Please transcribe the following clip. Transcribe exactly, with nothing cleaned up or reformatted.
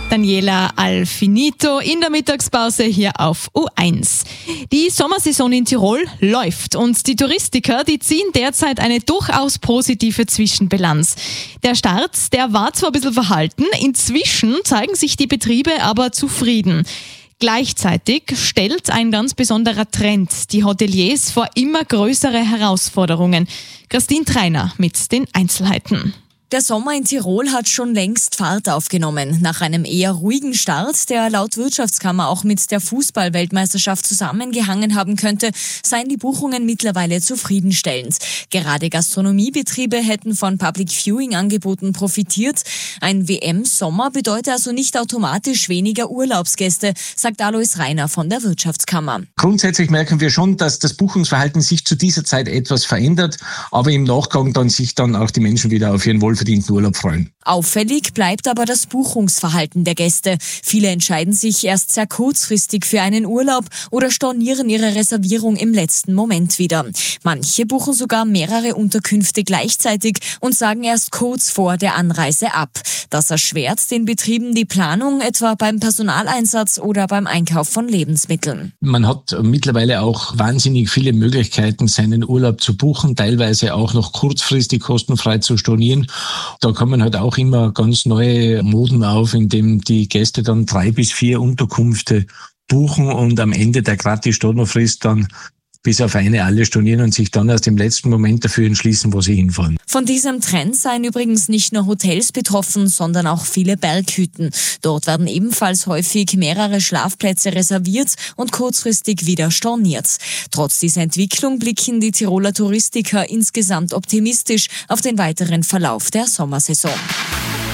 Daniela Alfinito in der Mittagspause hier auf U eins. Die Sommersaison in Tirol läuft und die Touristiker, die ziehen derzeit eine durchaus positive Zwischenbilanz. Der Start, der war zwar ein bisschen verhalten, inzwischen zeigen sich die Betriebe aber zufrieden. Gleichzeitig stellt ein ganz besonderer Trend die Hoteliers vor immer größere Herausforderungen. Christine Treiner mit den Einzelheiten. Der Sommer in Tirol hat schon längst Fahrt aufgenommen. Nach einem eher ruhigen Start, der laut Wirtschaftskammer auch mit der Fußball-Weltmeisterschaft zusammengehangen haben könnte, seien die Buchungen mittlerweile zufriedenstellend. Gerade Gastronomiebetriebe hätten von Public-Viewing-Angeboten profitiert. Ein W M-Sommer bedeutet also nicht automatisch weniger Urlaubsgäste, sagt Alois Reiner von der Wirtschaftskammer. Grundsätzlich merken wir schon, dass das Buchungsverhalten sich zu dieser Zeit etwas verändert, aber im Nachgang dann sich dann auch die Menschen wieder auf ihren wohlverdienten Urlaub freuen. Auffällig bleibt aber das Buchungsverhalten der Gäste. Viele entscheiden sich erst sehr kurzfristig für einen Urlaub oder stornieren ihre Reservierung im letzten Moment wieder. Manche buchen sogar mehrere Unterkünfte gleichzeitig und sagen erst kurz vor der Anreise ab. Das erschwert den Betrieben die Planung, etwa beim Personaleinsatz oder beim Einkauf von Lebensmitteln. Man hat mittlerweile auch wahnsinnig viele Möglichkeiten, seinen Urlaub zu buchen, teilweise auch noch kurzfristig kostenfrei zu stornieren. Da kommen halt auch immer ganz neue Moden auf, in dem die Gäste dann drei bis vier Unterkünfte buchen und am Ende der Gratis-Stornofrist dann bis auf eine alle stornieren und sich dann erst im letzten Moment dafür entschließen, wo sie hinfahren. Von diesem Trend seien übrigens nicht nur Hotels betroffen, sondern auch viele Berghütten. Dort werden ebenfalls häufig mehrere Schlafplätze reserviert und kurzfristig wieder storniert. Trotz dieser Entwicklung blicken die Tiroler Touristiker insgesamt optimistisch auf den weiteren Verlauf der Sommersaison.